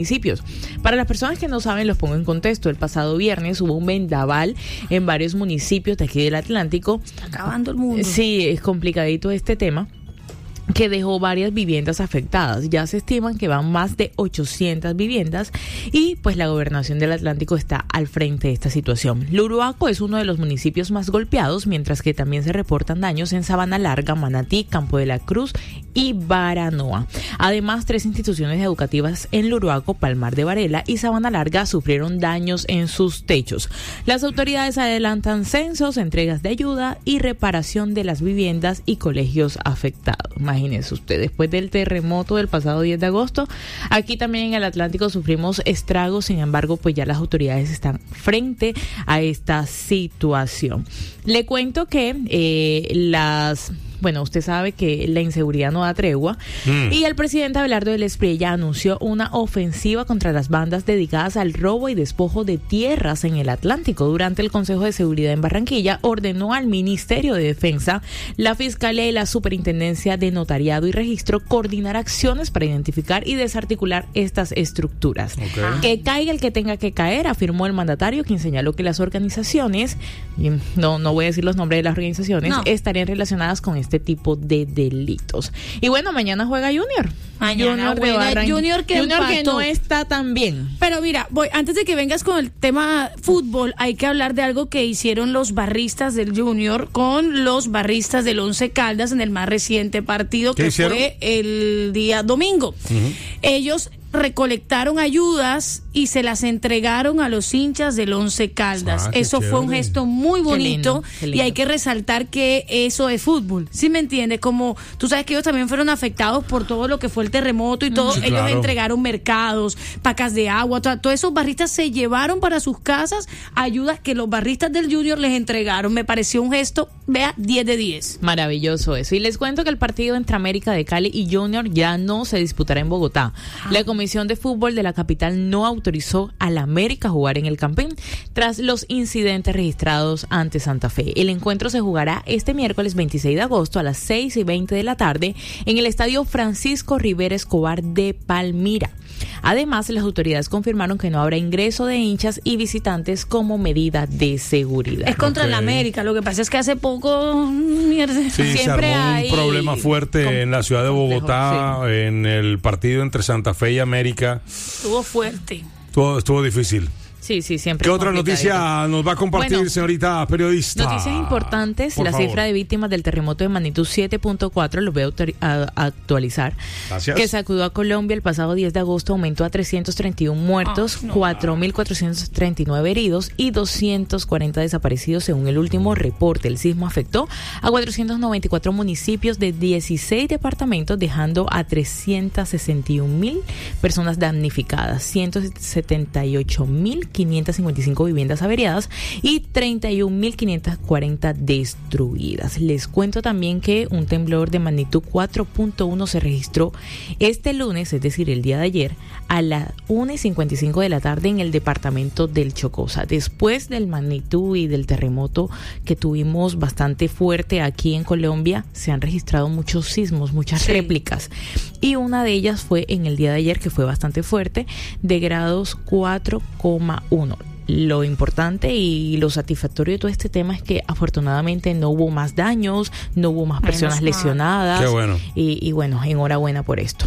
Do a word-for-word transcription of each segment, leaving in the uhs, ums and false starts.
municipios. Para las personas que no saben, los pongo en contexto. El pasado viernes hubo un vendaval en varios municipios de aquí del Atlántico. Está acabando el mundo. Sí, es complicadito este tema, que dejó varias viviendas afectadas. Ya se estiman que van más de ochocientas viviendas y pues la Gobernación del Atlántico está al frente de esta situación. Luruaco es uno de los municipios más golpeados, mientras que también se reportan daños en Sabana Larga, Manatí, Campo de la Cruz y Baranoa. Además, tres instituciones educativas en Luruaco, Palmar de Varela y Sabana Larga sufrieron daños en sus techos. Las autoridades adelantan censos, entregas de ayuda y reparación de las viviendas y colegios afectados. Imagínense usted, después del terremoto del pasado diez de agosto, aquí también en el Atlántico sufrimos estragos. Sin embargo, pues ya las autoridades están frente a esta situación. Le cuento que eh, las... Bueno, usted sabe que la inseguridad no da tregua mm. y el presidente Abelardo del Espriella anunció una ofensiva contra las bandas dedicadas al robo y despojo de tierras en el Atlántico. Durante el Consejo de Seguridad en Barranquilla, ordenó al Ministerio de Defensa, la Fiscalía y la Superintendencia de Notariado y Registro coordinar acciones para identificar y desarticular estas estructuras. Okay. Que caiga el que tenga que caer, afirmó el mandatario, quien señaló que las organizaciones, no, no voy a decir los nombres de las organizaciones, no. estarían relacionadas con este este tipo de delitos. Y bueno, mañana juega Junior. Mañana Junior juega Junior que Junior que empató. no está tan bien. Pero mira, voy, antes de que vengas con el tema fútbol, hay que hablar de algo que hicieron los barristas del Junior con los barristas del Once Caldas en el más reciente partido que hicieron? Fue el día domingo. Uh-huh. Ellos recolectaron ayudas y se las entregaron a los hinchas del Once Caldas. Ah, eso chévere. Fue un gesto muy bonito, qué lindo, qué lindo. Y hay que resaltar que eso es fútbol, ¿sí me entiendes? Como tú sabes que ellos también fueron afectados por todo lo que fue el terremoto y todo, sí, ellos claro. entregaron mercados, pacas de agua, todo, todos esos barristas se llevaron para sus casas ayudas que los barristas del Junior les entregaron. Me pareció un gesto, vea, diez de diez. Maravilloso eso. Y les cuento que el partido entre América de Cali y Junior ya no se disputará en Bogotá. Ah. La Comisión de Fútbol de la capital no autorizó al América a jugar en el Campín tras los incidentes registrados ante Santa Fe. El encuentro se jugará este miércoles veintiséis de agosto a las seis y veinte de la tarde en el estadio Francisco Rivera Escobar de Palmira. Además, las autoridades confirmaron que no habrá ingreso de hinchas y visitantes como medida de seguridad. Es contra okay. el América, lo que pasa es que hace poco mierda, sí, siempre se armó hay un problema fuerte com- en la ciudad de Bogotá, complejo, sí. en el partido entre Santa Fe y América. Estuvo fuerte. Estuvo, estuvo difícil. Sí, sí, siempre. ¿Qué otra noticia nos va a compartir, bueno, señorita periodista? Noticias importantes. Por la favor. Cifra de víctimas del terremoto de magnitud siete punto cuatro, lo voy a, autor- a actualizar. Gracias. Que sacudió a Colombia el pasado diez de agosto, aumentó a trescientos treinta y uno muertos, oh, no. cuatro mil cuatrocientos treinta y nueve heridos y doscientos cuarenta desaparecidos según el último reporte. El sismo afectó a cuatrocientos noventa y cuatro municipios de dieciséis departamentos, dejando a trescientos sesenta y un mil personas damnificadas, ciento setenta y ocho mil quinientas cincuenta y cinco viviendas averiadas y treinta y un mil quinientas cuarenta destruidas. Les cuento también que un temblor de magnitud cuatro punto uno se registró este lunes, es decir, el día de ayer, a las una y cincuenta y cinco de la tarde en el departamento del Chocó. Después del magnitud y del terremoto que tuvimos bastante fuerte aquí en Colombia, se han registrado muchos sismos, muchas sí. réplicas. Y una de ellas fue en el día de ayer, que fue bastante fuerte, de grados cuatro coma uno. Lo importante y lo satisfactorio de todo este tema es que afortunadamente no hubo más daños, no hubo más personas Menos lesionadas. Qué bueno. Y, y bueno, enhorabuena por esto.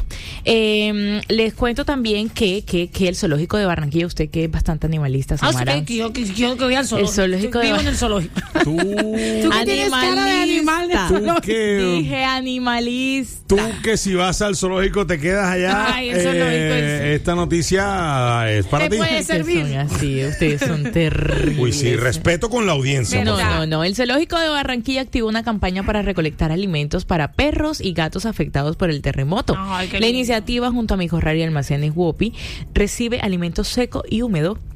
Eh, les cuento también que, que, que el zoológico de Barranquilla, usted que es bastante animalista, Samara. Ah, sí, que yo, que yo que voy al zoológico. El zoológico de Vivo en el zoológico. Tú, ¿Tú que tienes cara de animal de ¿Tú que, Dije animalista. Tú que si vas al zoológico te quedas allá. Ay, el zoológico eh, es... Esta noticia es para ¿Te ti. puede servir? Son así, ustedes son terribles. Uy, sí, respeto con la audiencia. No, no, no. El zoológico de Barranquilla activó una campaña para recolectar alimentos para perros y gatos afectados por el terremoto. Ay, la iniciativa, junto a Mijorrari y Almacenes Wopi, recibe alimentos seco y húmedo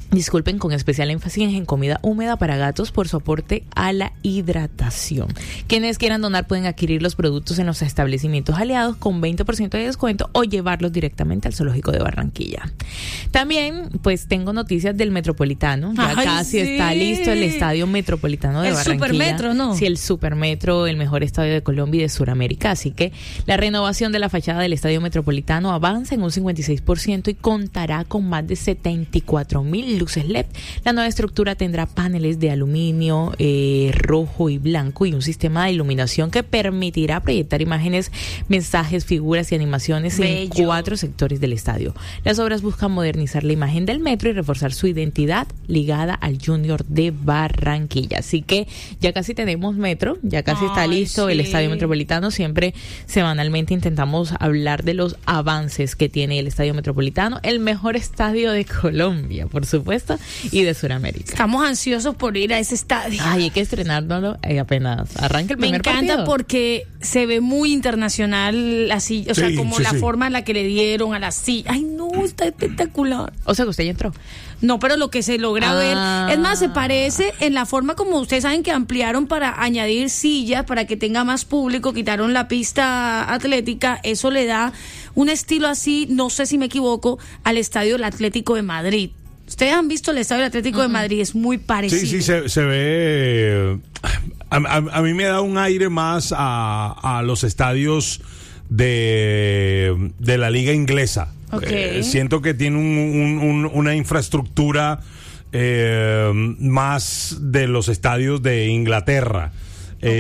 Disculpen, con especial énfasis en comida húmeda para gatos por su aporte a la hidratación. Quienes quieran donar pueden adquirir los productos en los establecimientos aliados con veinte por ciento de descuento o llevarlos directamente al Zoológico de Barranquilla. También, pues, tengo noticias del Metropolitano. Ya Ay, casi sí. está listo el Estadio Metropolitano de el Barranquilla. El Supermetro, ¿no? Sí, el Supermetro, el mejor estadio de Colombia y de Sudamérica. Así que la renovación de la fachada del Estadio Metropolitano avanza en un cincuenta y seis por ciento y contará con más de setenta y cuatro mil luces L E D. La nueva estructura tendrá paneles de aluminio eh, rojo y blanco y un sistema de iluminación que permitirá proyectar imágenes, mensajes, figuras y animaciones Bello. en cuatro sectores del estadio. Las obras buscan modernizar la imagen del metro y reforzar su identidad ligada al Junior de Barranquilla. Así que ya casi tenemos metro, ya casi Ay, está listo sí. el Estadio Metropolitano. Siempre semanalmente intentamos hablar de los avances que tiene el Estadio Metropolitano, el mejor estadio de Colombia, por supuesto, y de Sudamérica. Estamos ansiosos por ir a ese estadio. Ay, hay que estrenarlo eh, apenas arranca el primer partido. Me encanta partido. porque se ve muy internacional así, o sí, sea, como sí, la sí. forma en la que le dieron a la silla. Ay, no, está espectacular. O sea, que usted ya entró. No, pero lo que se logra ah. ver, es más, se parece en la forma como ustedes saben que ampliaron para añadir sillas, para que tenga más público, quitaron la pista atlética, eso le da un estilo así, no sé si me equivoco, al estadio del Atlético de Madrid. Ustedes han visto el estadio del Atlético uh-huh. de Madrid, es muy parecido. Sí, sí, se, se ve. A, a, a mí me da un aire más a, a los estadios de, de la liga inglesa. Okay. Eh, siento que tiene un, un, un, una infraestructura eh, más de los estadios de Inglaterra. Okay.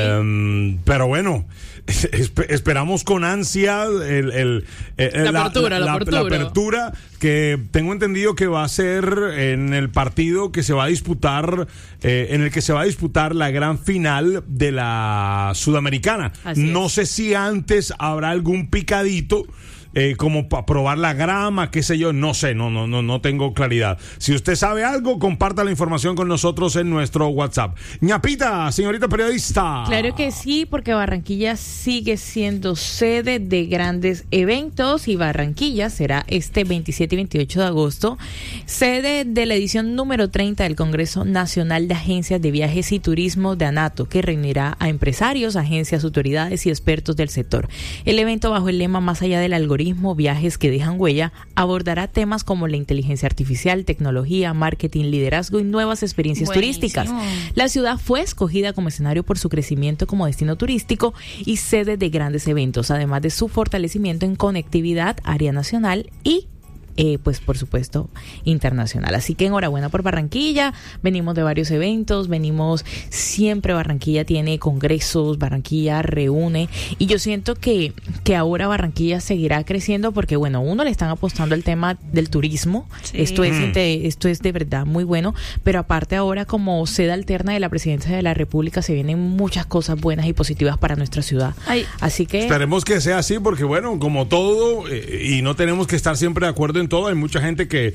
Eh, pero bueno, esp- esperamos con ansia el, el, el, la, la, apertura, la, la, la, la apertura, que tengo entendido que va a ser en el partido que se va a disputar, eh, en el que se va a disputar la gran final de la Sudamericana. Así no es. sé si antes habrá algún picadito. Eh, como para probar la grama, qué sé yo, no sé, no, no, no, no tengo claridad. Si usted sabe algo, comparta la información con nosotros en nuestro WhatsApp. Ñapita, señorita periodista. Claro que sí, porque Barranquilla sigue siendo sede de grandes eventos y Barranquilla será este veintisiete y veintiocho de agosto sede de la edición número treinta del Congreso Nacional de Agencias de Viajes y Turismo de ANATO, que reunirá a empresarios, agencias, autoridades y expertos del sector. El evento, bajo el lema Más allá del algoritmo, viajes que dejan huella, abordará temas como la inteligencia artificial, tecnología, marketing, liderazgo y nuevas experiencias Buenísimo. turísticas. La ciudad fue escogida como escenario por su crecimiento como destino turístico y sede de grandes eventos, además de su fortalecimiento en conectividad, área nacional y Eh, pues por supuesto internacional. Así que enhorabuena por Barranquilla, venimos de varios eventos, venimos siempre, Barranquilla tiene congresos, Barranquilla reúne y yo siento que, que ahora Barranquilla seguirá creciendo porque bueno, uno le están apostando al tema del turismo, sí. esto es mm. de, esto es de verdad muy bueno, pero aparte ahora como sede alterna de la presidencia de la República se vienen muchas cosas buenas y positivas para nuestra ciudad. Ay. Así que esperemos que sea así porque bueno, como todo eh, y no tenemos que estar siempre de acuerdo en todo, hay mucha gente que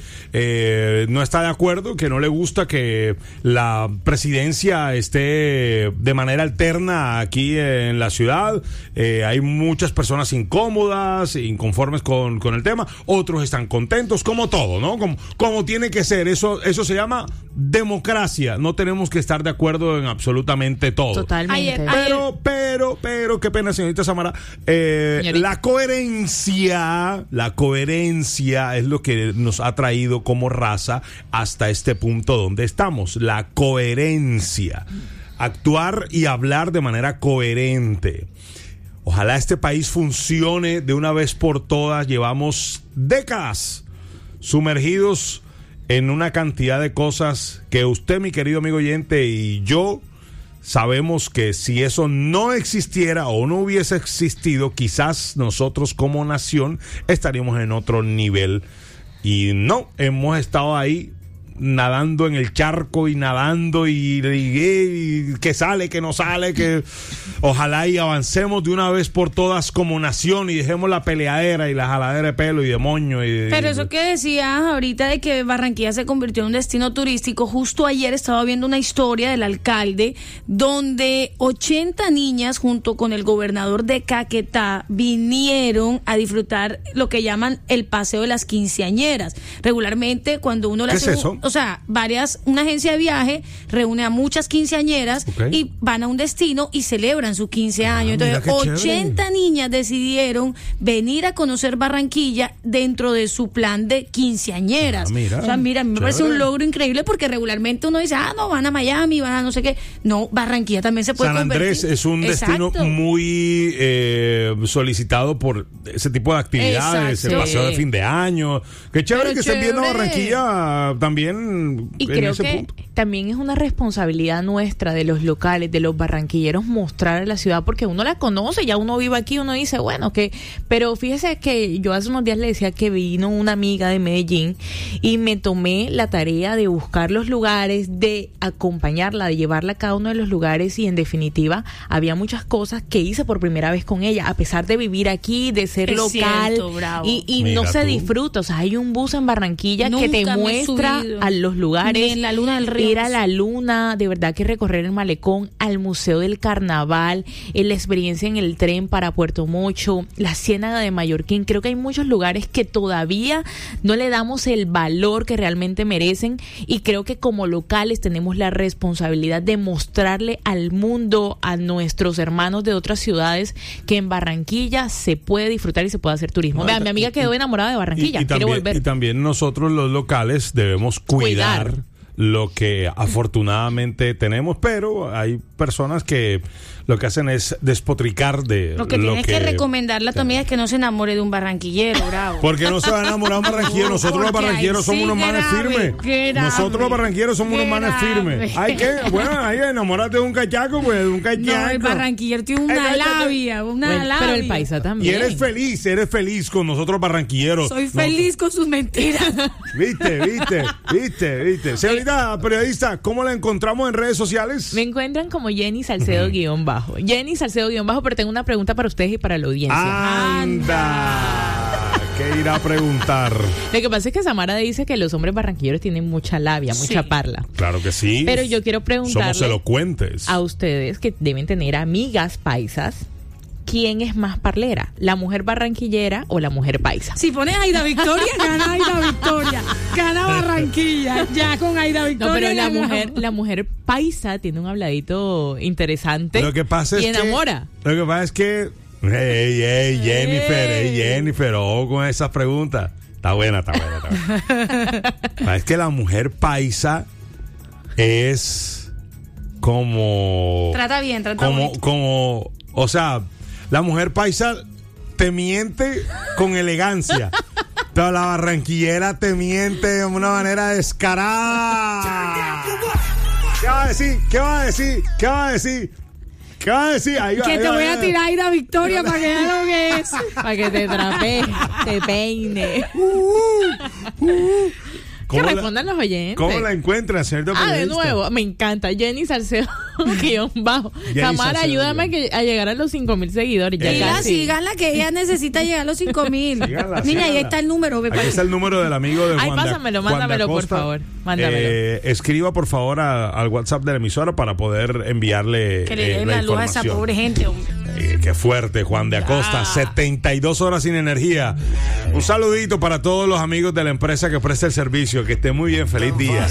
eh, no está de acuerdo, que no le gusta que la presidencia esté de manera alterna aquí en la ciudad, eh, hay muchas personas incómodas, inconformes con, con el tema, otros están contentos, como todo, ¿no? Como, como tiene que ser, eso, eso se llama democracia, no tenemos que estar de acuerdo en absolutamente todo. Totalmente. Ayer, pero, ayer. pero, pero, qué pena, señorita Samara, eh, la coherencia, la coherencia es lo que nos ha traído como raza hasta este punto donde estamos, la coherencia, actuar y hablar de manera coherente. Ojalá este país funcione de una vez por todas. Llevamos décadas sumergidos en una cantidad de cosas que usted, mi querido amigo oyente, y yo sabemos que si eso no existiera o no hubiese existido, quizás nosotros como nación estaríamos en otro nivel. Y no, hemos estado ahí nadando en el charco y nadando y, y, y que sale, que no sale, que ojalá y avancemos de una vez por todas como nación y dejemos la peleadera y la jaladera de pelo y de moño. Y, Pero y, eso que decías ahorita de que Barranquilla se convirtió en un destino turístico, justo ayer estaba viendo una historia del alcalde donde ochenta niñas junto con el gobernador de Caquetá vinieron a disfrutar lo que llaman el paseo de las quinceañeras. Regularmente cuando uno le ¿Qué hace es eso? Un, o sea, varias, una agencia de viaje reúne a muchas quinceañeras okay. y van a un destino y celebran sus quince años. Ah, entonces, ochenta chévere. Niñas decidieron venir a conocer Barranquilla dentro de su plan de quinceañeras. Ah, mira, o sea, mira, me chévere. Parece un logro increíble porque regularmente uno dice, ah, no, van a Miami, van a no sé qué. No, Barranquilla también se puede San Andrés convertir. es un Exacto. destino muy eh, solicitado por ese tipo de actividades, Exacto. el paseo de fin de año. Qué chévere Pero que chévere. estén viendo Barranquilla también y en creo ese que punto. También es una responsabilidad nuestra de los locales, de los barranquilleros, mostrar a la ciudad, porque uno la conoce, ya uno vive aquí, uno dice, bueno, que, pero fíjese que yo hace unos días le decía que vino una amiga de Medellín y me tomé la tarea de buscar los lugares, de acompañarla, de llevarla a cada uno de los lugares, y en definitiva había muchas cosas que hice por primera vez con ella, a pesar de vivir aquí, de ser es local, cierto, y, y no se tú. disfruta. O sea, hay un bus en Barranquilla Nunca que te muestra a los lugares, ni en la Luna del Río, ir a la Luna, de verdad que recorrer el malecón, al Museo del Carnaval, en la experiencia en el tren para Puerto Mocho, la Ciénaga de Mallorquín. Creo que hay muchos lugares que todavía no le damos el valor que realmente merecen, y creo que como locales tenemos la responsabilidad de mostrarle al mundo, a nuestros hermanos de otras ciudades, que en Barranquilla se puede disfrutar y se puede hacer turismo. No, Vean, mi amiga quedó enamorada de Barranquilla, y, y quiere también, volver. Y también nosotros los locales debemos cuidar, cuidar lo que afortunadamente tenemos, pero hay personas que lo que hacen es despotricar de lo que lo tienes que, que recomendarle a tu amiga es que no se enamore de un barranquillero, bravo. Porque no se va a enamorar de un barranquillero. Nosotros los barranquilleros somos unos manes firmes. Nosotros los barranquilleros somos unos manes firmes. Hay que, bueno, hay que enamorarte de un cachaco, pues, de un cachaco. No, el barranquillero tiene una labia, una bueno, labia. Pero el paisa también. Y eres feliz, eres feliz con nosotros barranquilleros. Soy feliz no. con sus mentiras. Viste, viste, viste, viste. Señorita periodista, ¿cómo la encontramos en redes sociales? Me encuentran como Jenny Salcedo guión bajo. Jenny Salcedo guión bajo, pero tengo una pregunta para ustedes y para la audiencia. ¡Anda! ¿Qué irá a preguntar? Lo que pasa es que Samara dice que los hombres barranquilleros tienen mucha labia, mucha sí. parla. Claro que sí. Pero yo quiero preguntarles Somos elocuentes. a ustedes, que deben tener amigas paisas, ¿quién es más parlera? ¿La mujer barranquillera o la mujer paisa? Si pones Aida Victoria, gana Aida Victoria. Gana Barranquilla. Ya con Aida Victoria. No, pero la ganamos. mujer, la mujer paisa tiene un habladito interesante. Lo que pasa y es enamora. Que, lo que pasa es que. Hey, hey, Jennifer, hey, hey Jennifer, ojo con esas preguntas. Está buena, está buena, está buena. Es que la mujer paisa es como. Trata bien, trata como, bonito. como, o sea. La mujer paisa te miente con elegancia, pero la barranquillera te miente de una manera descarada. ¿Qué va a decir? ¿Qué va a decir? ¿Qué va a decir? ¿Qué va a decir? Ahí va, que ahí te va, voy ahí a va. tirar a Aida Victoria para que veas lo que es. Para que te trapee, te peine. Uh, uh. Que respondan los oyentes. ¿Cómo la encuentran, señor Ah, de nuevo, me encanta. Jenny Salcedo, guión bajo. Samara, ayúdame a, que, a llegar a los cinco mil seguidores. Ya Síganla, casi. síganla, que ella necesita llegar a los cinco mil. Síganla, Niña, síganla. ahí está el número. Ahí está el número del amigo de Juan. Ay, pásamelo, de, mándamelo, Juan de por favor. Mándamelo. Eh, escriba, por favor, a, al WhatsApp de la emisora para poder enviarle que le eh, den la la luz a esa pobre gente, hombre. Eh, qué fuerte, Juan de Acosta. setenta y dos horas sin energía. Un saludito para todos los amigos de la empresa que presta el servicio. Que esté muy bien. Feliz día.